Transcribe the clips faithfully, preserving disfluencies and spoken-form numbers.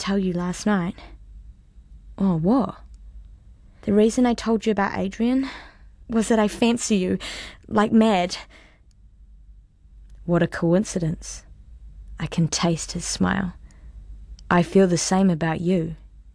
tell you last night. Oh, what? The reason I told you about Adrian was that I fancy you, like mad. What a coincidence. I can taste his smile. I feel the same about you.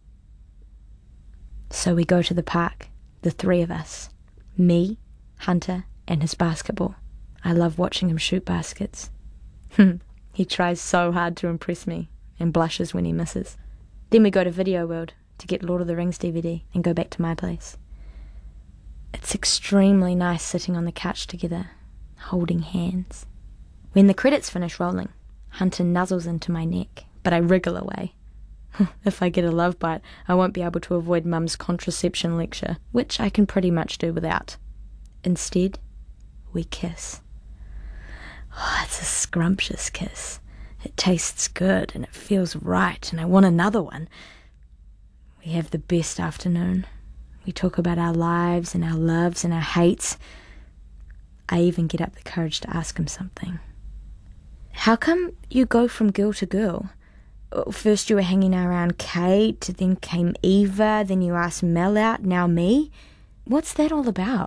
So we go to the park, the three of us. Me, Hunter, and his basketball. I love watching him shoot baskets. He tries so hard to impress me and blushes when he misses. Then we go to Video World to get Lord of the Rings D V D and go back to my place. It's extremely nice sitting on the couch together, holding hands. When the credits finish rolling, Hunter nuzzles into my neck, but I wriggle away. If I get a love bite, I won't be able to avoid Mum's contraception lecture, which I can pretty much do without. Instead, we kiss. Oh, it's a scrumptious kiss. It tastes good and it feels right, and I want another one. We have the best afternoon. We talk about our lives and our loves and our hates. I even get up the courage to ask him something. How come you go from girl to girl? First you were hanging around Kate, then came Eva, then you asked Mel out, now me? What's that all about?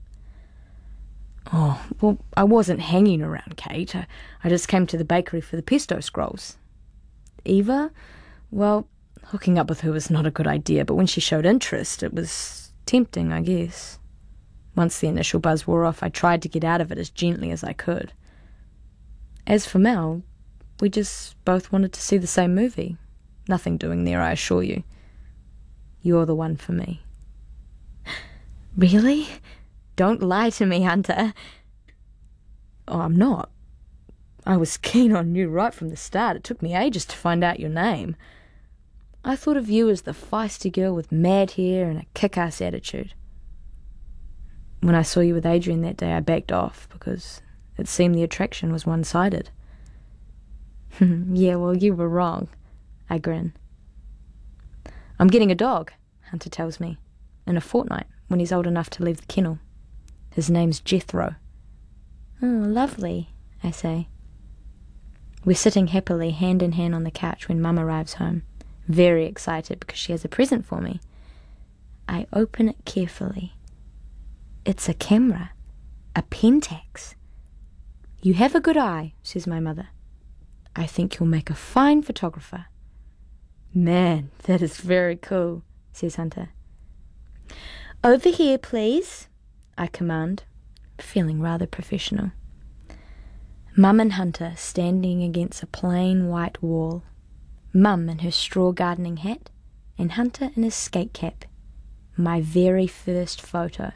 Oh, well, I wasn't hanging around Kate. I, I just came to the bakery for the pesto scrolls. Eva? Well, hooking up with her was not a good idea, but when she showed interest, it was tempting, I guess. Once the initial buzz wore off, I tried to get out of it as gently as I could. As for Mel, we just both wanted to see the same movie. Nothing doing there, I assure you. You're the one for me. Really? Don't lie to me, Hunter. Oh, I'm not. I was keen on you right from the start. It took me ages to find out your name. I thought of you as the feisty girl with mad hair and a kick-ass attitude. When I saw you with Adrian that day, I backed off because it seemed the attraction was one-sided. Yeah, well, you were wrong. I grin. I'm getting a dog, Hunter tells me, in a fortnight when he's old enough to leave the kennel. His name's Jethro. Oh, lovely, I say. We're sitting happily hand in hand on the couch when Mum arrives home, very excited because she has a present for me. I open it carefully. It's a camera, a Pentax. You have a good eye, says my mother. I think you'll make a fine photographer. Man, that is very cool, says Hunter. Over here, please, I command, feeling rather professional. Mum and Hunter standing against a plain white wall. Mum in her straw gardening hat, and Hunter in his skate cap. My very first photo.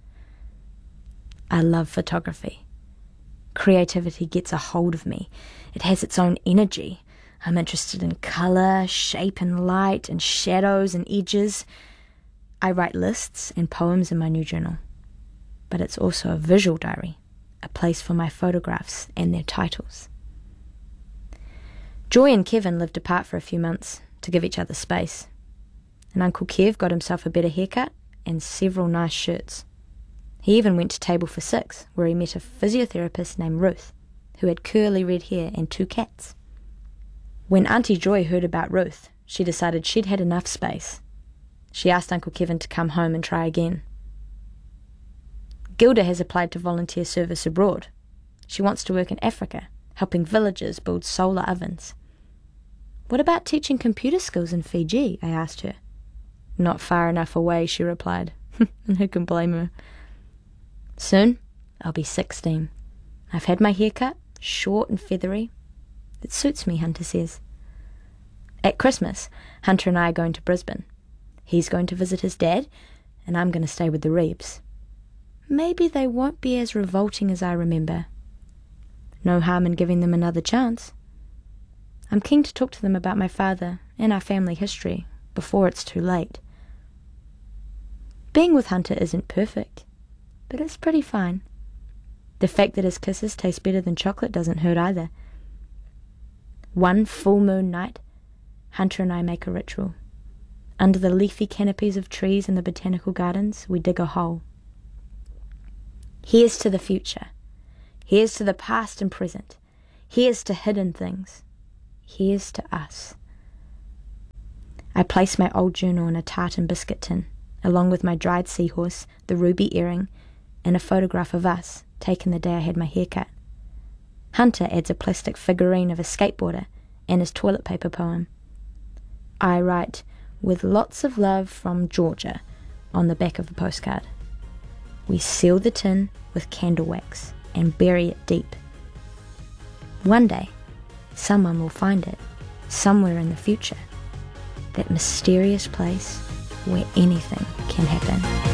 I love photography. Creativity gets a hold of me. It has its own energy. I'm interested in colour, shape and light, and shadows and edges. I write lists and poems in my new journal. But it's also a visual diary, a place for my photographs and their titles. Joy and Kevin lived apart for a few months to give each other space. And Uncle Kev got himself a better haircut and several nice shirts. He even went to Table for Six, where he met a physiotherapist named Ruth, who had curly red hair and two cats. When Auntie Joy heard about Ruth, she decided she'd had enough space. She asked Uncle Kevin to come home and try again. Gilda has applied to volunteer service abroad. She wants to work in Africa, helping villagers build solar ovens. What about teaching computer skills in Fiji? I asked her. Not far enough away, she replied. And who can blame her? Soon, I'll be sixteen. I've had my hair cut, short and feathery. It suits me, Hunter says. At Christmas, Hunter and I are going to Brisbane. He's going to visit his dad, and I'm going to stay with the Reeves. Maybe they won't be as revolting as I remember. No harm in giving them another chance. I'm keen to talk to them about my father and our family history before it's too late. Being with Hunter isn't perfect, but it's pretty fine. The fact that his kisses taste better than chocolate doesn't hurt either. One full moon night, Hunter and I make a ritual. Under the leafy canopies of trees in the botanical gardens, we dig a hole. Here's to the future. Here's to the past and present. Here's to hidden things. Here's to us. I place my old journal in a tartan biscuit tin, along with my dried seahorse, the ruby earring, and a photograph of us, taken the day I had my hair cut. Hunter adds a plastic figurine of a skateboarder and his toilet paper poem. I write, "With lots of love from Georgia," on the back of the postcard. We seal the tin with candle wax and bury it deep. One day, someone will find it, somewhere in the future. That mysterious place where anything can happen.